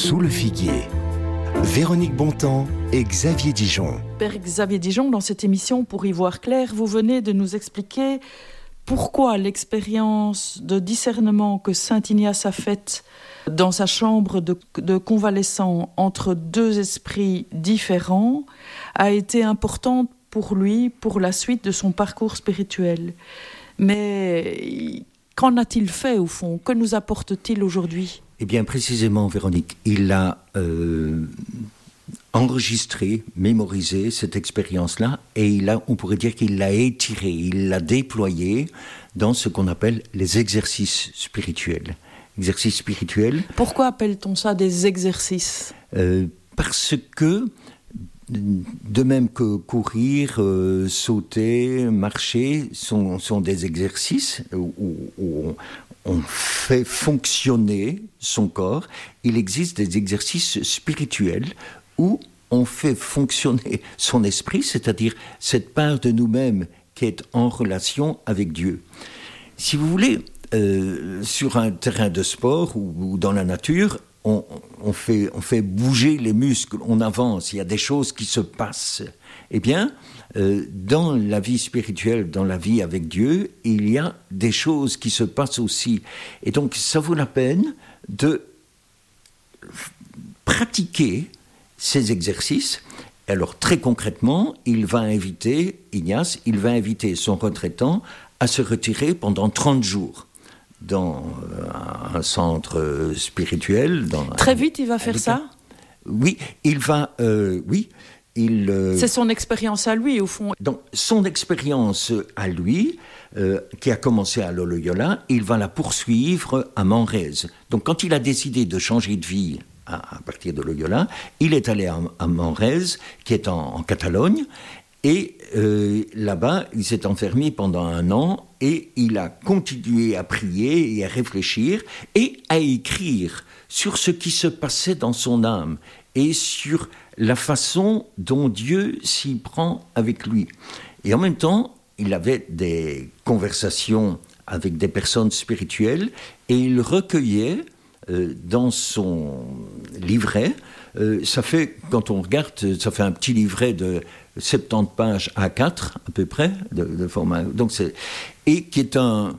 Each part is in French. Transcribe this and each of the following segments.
Sous le figuier, Véronique Bontemps et Xavier Dijon. Père Xavier Dijon, dans cette émission Pour y voir clair, vous venez de nous expliquer pourquoi l'expérience de discernement que saint Ignace a faite dans sa chambre de convalescent entre deux esprits différents a été importante pour lui, pour la suite de son parcours spirituel. Mais qu'en a-t-il fait au fond ? Que nous apporte-t-il aujourd'hui ? Eh bien, précisément, Véronique, il a enregistré, mémorisé cette expérience-là, et on pourrait dire qu'il l'a étirée, il l'a déployée dans ce qu'on appelle les exercices spirituels. Exercices spirituels. Pourquoi appelle-t-on ça des exercices ? Parce que, de même que courir, sauter, marcher, sont des exercices où on fait fonctionner son corps. Il existe des exercices spirituels où on fait fonctionner son esprit, c'est-à-dire cette part de nous-mêmes qui est en relation avec Dieu. Si vous voulez, sur un terrain de sport ou dans la nature, on fait bouger les muscles, on avance, il y a des choses qui se passent. Eh bien, dans la vie spirituelle, dans la vie avec Dieu, il y a des choses qui se passent aussi. Et donc, ça vaut la peine de pratiquer ces exercices. Alors, très concrètement, Ignace va inviter son retraitant à se retirer pendant 30 jours dans un centre spirituel. Très vite, il va faire ça ? Oui, il va... C'est son expérience à lui, au fond. Donc, son expérience à lui, qui a commencé à Loyola, il va la poursuivre à Manresa. Donc, quand il a décidé de changer de vie à partir de Loyola, il est allé à Manresa, qui est en Catalogne, et là-bas, il s'est enfermé pendant 1 an, et il a continué à prier et à réfléchir, et à écrire sur ce qui se passait dans son âme, et sur la façon dont Dieu s'y prend avec lui. Et en même temps, il avait des conversations avec des personnes spirituelles et il recueillait dans son livret, ça fait, quand on regarde, ça fait un petit livret de 70 pages A4 à peu près, de format, et qui est un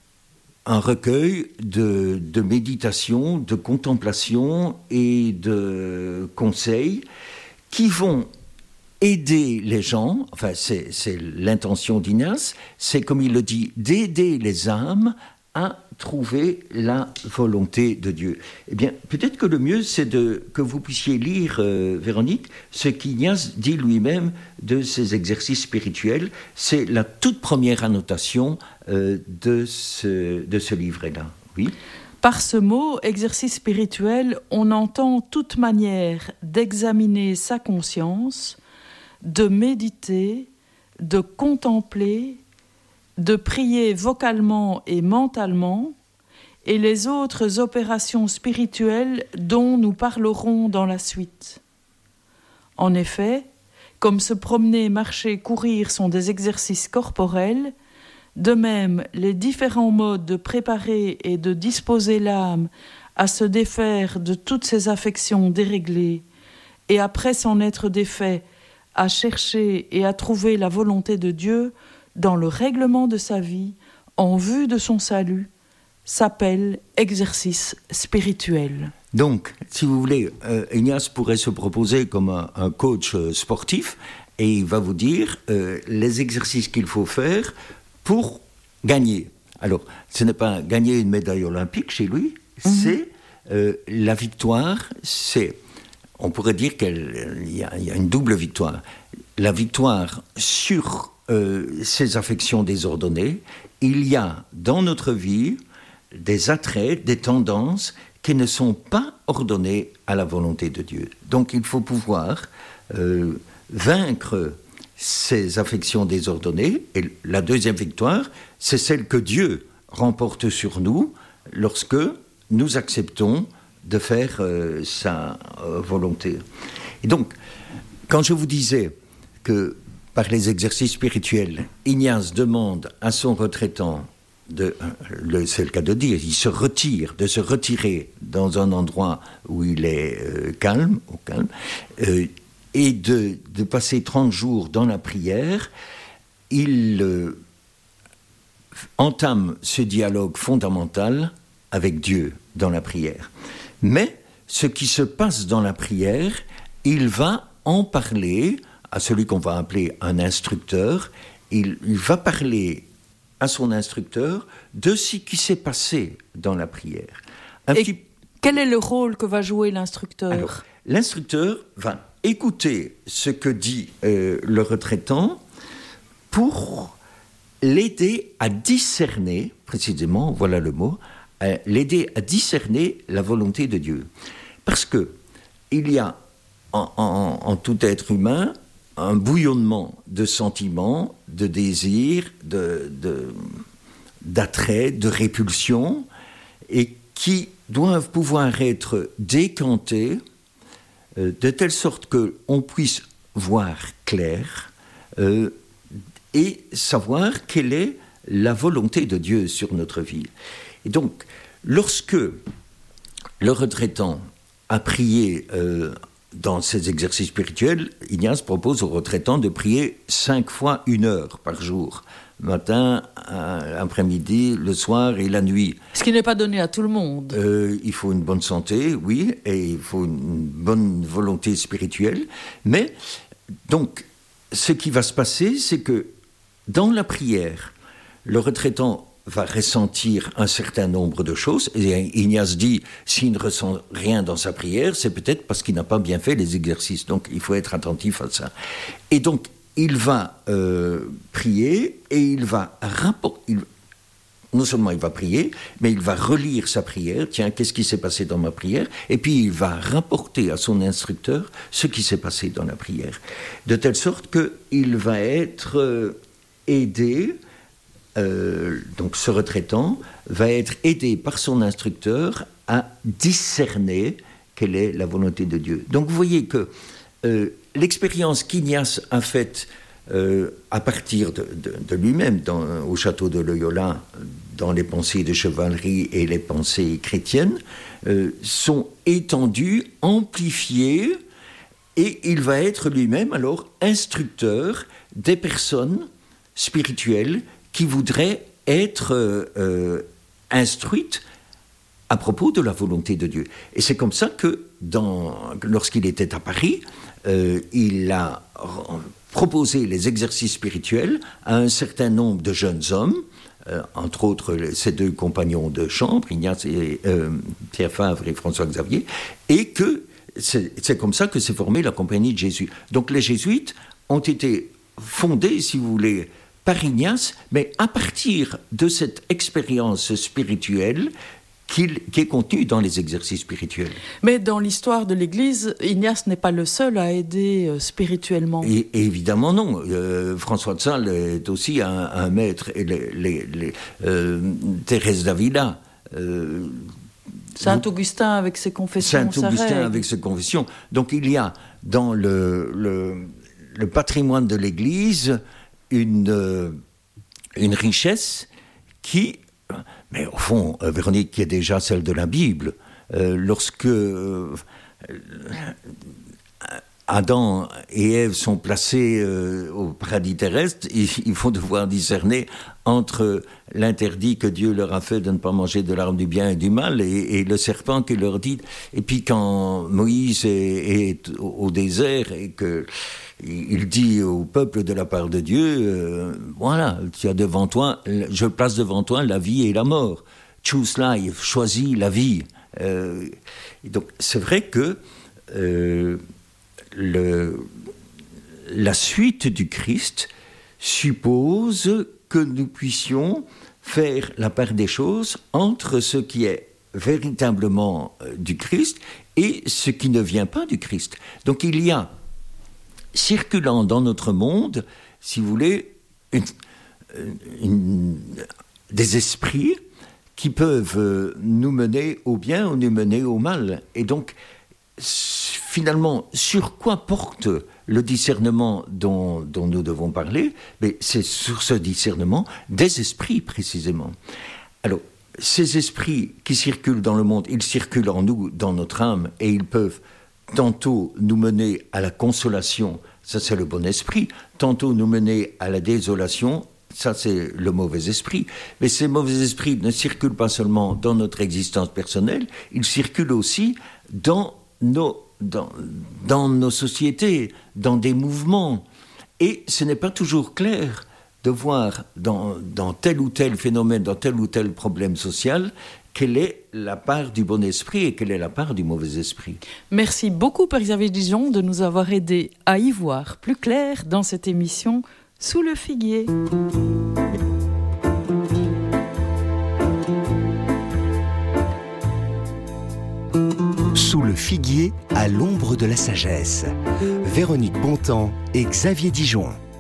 recueil de méditation, de contemplation et de conseils qui vont aider les gens, enfin c'est l'intention d'Ignace, c'est comme il le dit, d'aider les âmes à trouver la volonté de Dieu. Eh bien, peut-être que le mieux, c'est que vous puissiez lire, Véronique, ce qu'Ignace dit lui-même de ces exercices spirituels. C'est la toute première annotation de ce livret-là. Oui. Par ce mot, exercice spirituel, on entend toute manière d'examiner sa conscience, de méditer, de contempler, de prier vocalement et mentalement, et les autres opérations spirituelles dont nous parlerons dans la suite. En effet, comme se promener, marcher, courir sont des exercices corporels, de même, les différents modes de préparer et de disposer l'âme à se défaire de toutes ses affections déréglées, et après s'en être défait, à chercher et à trouver la volonté de Dieu dans le règlement de sa vie, en vue de son salut, s'appelle exercice spirituel. Donc, si vous voulez, Ignace pourrait se proposer comme un coach sportif, et il va vous dire les exercices qu'il faut faire pour gagner. Alors, ce n'est pas gagner une médaille olympique chez lui, c'est la victoire, on pourrait dire qu'il y a une double victoire. La victoire sur ces affections désordonnées, il y a dans notre vie des attraits, des tendances qui ne sont pas ordonnées à la volonté de Dieu. Donc il faut pouvoir vaincre ces affections désordonnées. Et la deuxième victoire, c'est celle que Dieu remporte sur nous lorsque nous acceptons de faire sa volonté. Et donc, quand je vous disais que par les exercices spirituels, Ignace demande à son retraitant c'est le cas de dire, il se retire, de se retirer dans un endroit où il est calme, et de passer 30 jours dans la prière, il entame ce dialogue fondamental avec Dieu dans la prière. Mais ce qui se passe dans la prière, il va en parler à celui qu'on va appeler un instructeur. Il va parler à son instructeur de ce qui s'est passé dans la prière. Quel est le rôle que va jouer l'instructeur ? Alors, l'instructeur va écouter ce que dit le retraitant pour l'aider à discerner, précisément, voilà le mot, l'aider à discerner la volonté de Dieu. Parce que il y a en tout être humain un bouillonnement de sentiments, de désirs, d'attrait, de répulsion, et qui doivent pouvoir être décantés de telle sorte qu'on puisse voir clair et savoir quelle est la volonté de Dieu sur notre vie. Et donc, lorsque le retraitant a prié dans ses exercices spirituels, Ignace propose aux retraitants de prier 5 fois 1 heure par jour, matin, après-midi, le soir et la nuit. Ce qui n'est pas donné à tout le monde. Il faut une bonne santé, oui, et il faut une bonne volonté spirituelle. Mais, donc, ce qui va se passer, c'est que dans la prière, le retraitant va ressentir un certain nombre de choses. Et Ignace dit, s'il ne ressent rien dans sa prière, c'est peut-être parce qu'il n'a pas bien fait les exercices. Donc, il faut être attentif à ça. Et donc, il va prier et il va rapporter... Non seulement il va prier, mais il va relire sa prière. Tiens, qu'est-ce qui s'est passé dans ma prière ? Et puis, il va rapporter à son instructeur ce qui s'est passé dans la prière. De telle sorte qu'il va être aidé... donc ce retraitant va être aidé par son instructeur à discerner quelle est la volonté de Dieu. Donc vous voyez que l'expérience qu'Ignace a faite à partir de lui-même au château de Loyola, dans les pensées de chevalerie et les pensées chrétiennes, sont étendues, amplifiées, et il va être lui-même alors instructeur des personnes spirituelles qui voudraient être instruites à propos de la volonté de Dieu. Et c'est comme ça que, lorsqu'il était à Paris, il a proposé les exercices spirituels à un certain nombre de jeunes hommes, entre autres ses 2 compagnons de chambre, Ignace et Pierre Favre et François Xavier, et que c'est comme ça que s'est formée la Compagnie de Jésus. Donc les jésuites ont été fondés, si vous voulez, par Ignace, mais à partir de cette expérience spirituelle qui est contenue dans les exercices spirituels. Mais dans l'histoire de l'Église, Ignace n'est pas le seul à aider spirituellement. Et évidemment non. François de Sales est aussi un maître, et Thérèse d'Avila. Saint-Augustin avec ses confessions. Saint-Augustin avec ses confessions. Donc il y a dans le patrimoine de l'Église une richesse qui, mais au fond, Véronique, qui est déjà celle de la Bible. Lorsque Adam et Ève sont placés au paradis terrestre, ils vont devoir discerner entre l'interdit que Dieu leur a fait de ne pas manger de l'arbre du bien et du mal et le serpent qui leur dit... Et puis quand Moïse est au désert et qu'il dit au peuple de la part de Dieu, voilà, tu as devant toi, je place devant toi la vie et la mort. Choose life, choisis la vie. Et donc c'est vrai que la suite du Christ suppose que nous puissions faire la part des choses entre ce qui est véritablement du Christ et ce qui ne vient pas du Christ. Donc il y a, circulant dans notre monde, si vous voulez, des esprits qui peuvent nous mener au bien ou nous mener au mal. Et donc, finalement, sur quoi porte le discernement dont nous devons parler, mais c'est sur ce discernement des esprits précisément. Alors, ces esprits qui circulent dans le monde, ils circulent en nous, dans notre âme, et ils peuvent tantôt nous mener à la consolation, ça c'est le bon esprit, tantôt nous mener à la désolation, ça c'est le mauvais esprit. Mais ces mauvais esprits ne circulent pas seulement dans notre existence personnelle, ils circulent aussi dans nos sociétés, dans des mouvements. Et ce n'est pas toujours clair de voir dans tel ou tel phénomène, dans tel ou tel problème social, quelle est la part du bon esprit et quelle est la part du mauvais esprit. Merci beaucoup, Père Xavier Dijon, de nous avoir aidés à y voir plus clair dans cette émission Sous le figuier. Sous le figuier, à l'ombre de la sagesse. Véronique Bontemps et Xavier Dijon.